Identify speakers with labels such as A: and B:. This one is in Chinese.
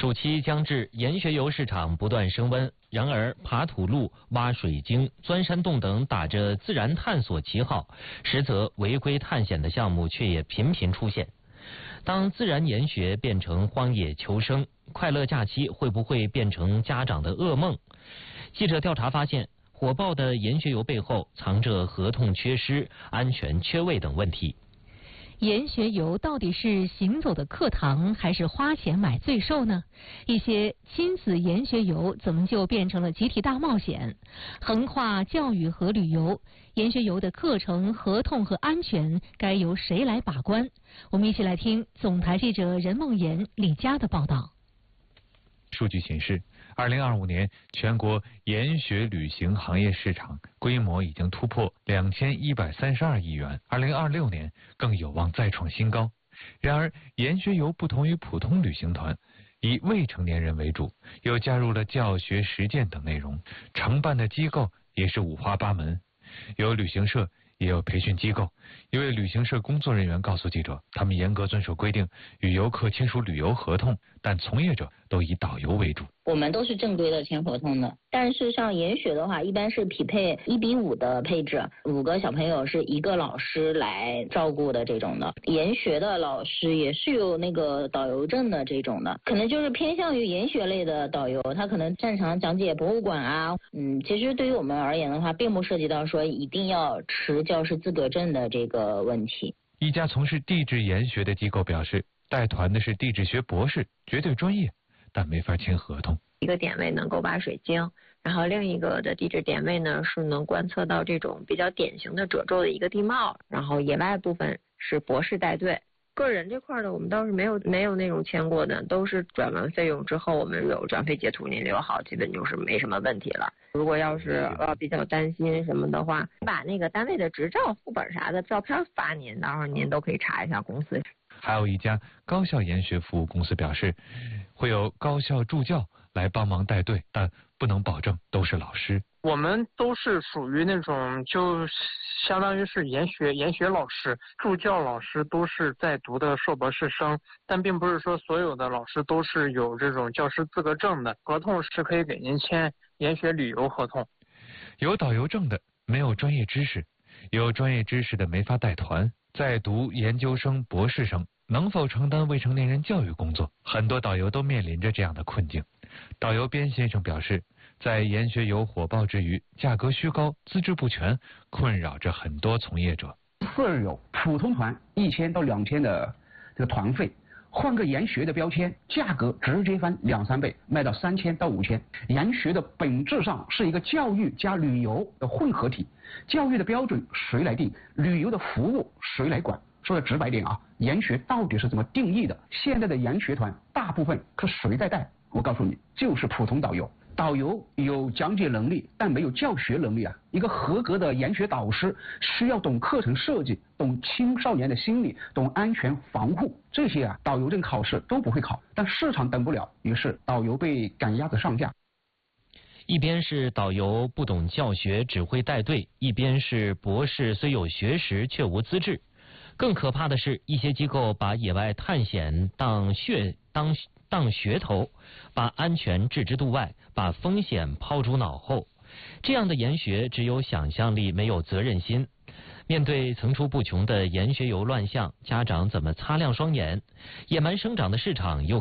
A: 暑期将至，盐学游市场不断升温。然而，爬土路、挖水晶、钻山洞等打着自然探索旗号，实则违规探险的项目却也频频出现。当自然研学变成荒野求生，快乐假期会不会变成家长的噩梦？记者调查发现，火爆的研学游背后藏着合同缺失、安全缺位等问题。
B: 研学游到底是行走的课堂，还是花钱买罪受呢？一些亲子研学游怎么就变成了集体大冒险？横跨教育和旅游，研学游的课程、合同和安全该由谁来把关？我们一起来听总台记者任梦妍、李佳的报道。
C: 数据显示，2025年全国研学旅行行业市场规模已经突破2132亿元，2026年更有望再创新高。然而，研学游不同于普通旅行团，以未成年人为主，又加入了教学、实践等内容，承办的机构也是五花八门，有旅行社，也有培训机构。一位旅行社工作人员告诉记者，他们严格遵守规定，与游客签署旅游合同，但从业者都以导游为主。
D: 我们都是正规的签合同的，但是像研学的话，一般是匹配1:5的配置，5个小朋友是1个老师来照顾的这种的。研学的老师也是有那个导游证的这种的，可能就是偏向于研学类的导游，他可能擅长讲解博物馆啊。其实对于我们而言的话，并不涉及到说一定要持教师资格证的这个问题。
C: 一家从事地质研学的机构表示，带团的是地质学博士，绝对专业，但没法签合同。
E: 一个点位能够挖水晶，然后另一个的地质点位呢是能观测到这种比较典型的褶皱的一个地貌，然后野外部分是博士带队。个人这块的我们倒是没有那种签过的，都是转完费用之后我们有转费截图您留好，基本就是没什么问题了。如果要是比较担心什么的话，把那个单位的执照副本啥的照片发您，到时候您都可以查一下公司。
C: 还有一家高校研学服务公司表示，会有高校助教来帮忙带队，但不能保证都是老师。
F: 我们都是属于那种就相当于是研学老师，助教老师都是在读的硕博士生，但并不是说所有的老师都是有这种教师资格证的。合同是可以给您签研学旅游合同。
C: 有导游证的没有专业知识，有专业知识的没法带团，在读研究生、博士生能否承担未成年人教育工作？很多导游都面临着这样的困境。导游边先生表示，在研学游火爆之余，价格虚高、资质不全，困扰着很多从业者。
G: 次有普通团1000到2000的这个团费，换个研学的标签，价格直接翻2、3倍，卖到3000到5000。研学的本质上是一个教育加旅游的混合体，教育的标准谁来定？旅游的服务谁来管？说的直白点啊，研学到底是怎么定义的？现在的研学团大部分可谁在带？我告诉你，就是普通导游。导游有讲解能力，但没有教学能力啊。一个合格的研学导师需要懂课程设计，懂青少年的心理，懂安全防护，这些啊，导游证考试都不会考。但市场等不了，于是导游被赶鸭子上架。
A: 一边是导游不懂教学，只会带队；一边是博士虽有学识却无资质。更可怕的是，一些机构把野外探险当噱头，把安全置之度外，把风险抛诸脑后。这样的研学只有想象力，没有责任心。面对层出不穷的研学游乱象，家长怎么擦亮双眼？野蛮生长的市场又